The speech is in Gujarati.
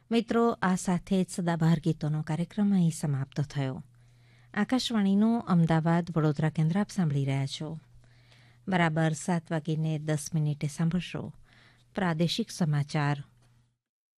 મિત્રો, આ સાથે જ સદાબહાર ગીતોનો કાર્યક્રમ અહીં સમાપ્ત થયો. આકાશવાણીનું અમદાવાદ વડોદરા કેન્દ્ર આપ સાંભળી રહ્યા છો. બરાબર 7:10 સાંભળશો પ્રાદેશિક સમાચાર.